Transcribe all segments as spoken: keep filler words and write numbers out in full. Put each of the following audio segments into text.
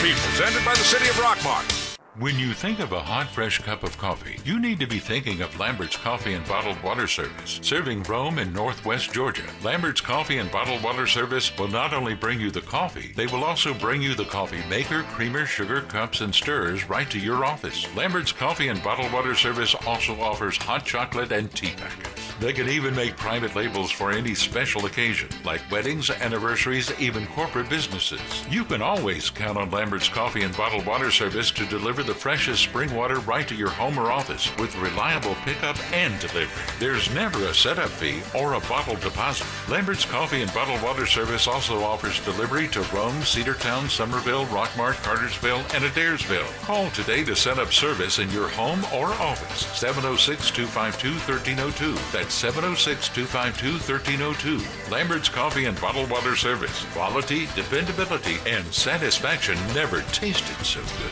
Coffee, presented by the City of Rockmart. When you think of a hot, fresh cup of coffee, you need to be thinking of Lambert's Coffee and Bottled Water Service, serving Rome and Northwest Georgia. Lambert's Coffee and Bottled Water Service will not only bring you the coffee, they will also bring you the coffee maker, creamer, sugar, cups, and stirrers right to your office. Lambert's Coffee and Bottled Water Service also offers hot chocolate and tea packets. They can even make private labels for any special occasion, like weddings, anniversaries, even corporate businesses. You can always count on Lambert's Coffee and Bottled Water Service to deliver the freshest spring water right to your home or office with reliable pickup and delivery. There's never a setup fee or a bottle deposit. Lambert's Coffee and Bottled Water Service also offers delivery to Rome, Cedartown, Somerville, Rockmart, Cartersville, and Adairsville. Call today to set up service in your home or office. seven oh six, two five two, one three oh two. That's seven oh six, two five two, one three oh two. Lambert's Coffee and Bottled Water Service. Quality, dependability, and satisfaction never tasted so good.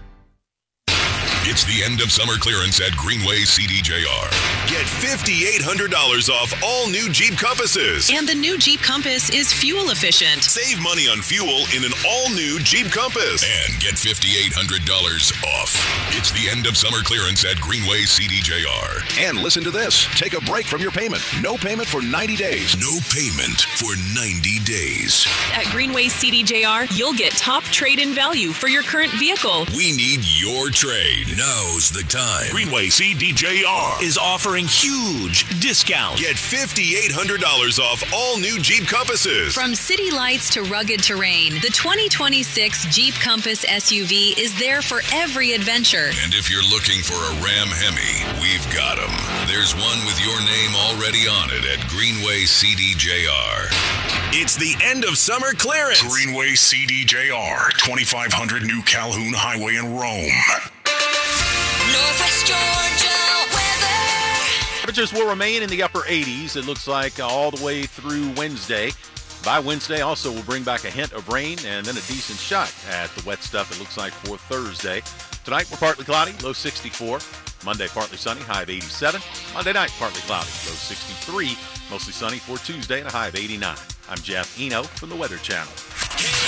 It's the end of summer clearance at Greenway C D J R. Get five thousand eight hundred dollars off all new Jeep Compasses. And the new Jeep Compass is fuel efficient. Save money on fuel in an all-new Jeep Compass. And get five thousand eight hundred dollars off. It's the end of summer clearance at Greenway C D J R. And listen to this. Take a break from your payment. No payment for ninety days. No payment for ninety days. At Greenway C D J R, you'll get top trade-in value for your current vehicle. We need your trade. Now's the time. Greenway C D J R is offering huge discounts. Get five thousand eight hundred dollars off all new Jeep Compasses. From city lights to rugged terrain, the twenty twenty-six Jeep Compass S U V is there for every adventure. And if you're looking for a Ram Hemi, we've got them. There's one with your name already on it at Greenway C D J R. It's the end of summer clearance. Greenway C D J R, twenty-five hundred New Calhoun Highway in Rome. Northwest Georgia weather. Temperatures will remain in the upper eighties, it looks like, all the way through Wednesday. By Wednesday, also, we'll bring back a hint of rain and then a decent shot at the wet stuff, it looks like, for Thursday. Tonight, we're partly cloudy, low sixty-four. Monday, partly sunny, high of eighty-seven. Monday night, partly cloudy, low sixty-three. Mostly sunny for Tuesday and a high of eighty-nine. I'm Jeff Eno from the Weather Channel.